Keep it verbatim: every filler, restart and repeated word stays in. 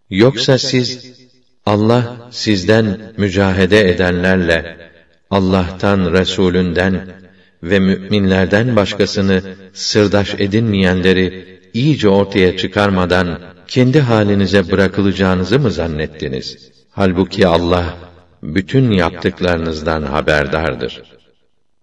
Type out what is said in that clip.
Yoksa siz, Allah sizden mücahede edenlerle, Allah'tan, Resulünden ve müminlerden başkasını sırdaş edinmeyenleri iyice ortaya çıkarmadan, kendi halinize bırakılacağınızı mı zannettiniz? Halbuki Allah, bütün yaptıklarınızdan haberdardır.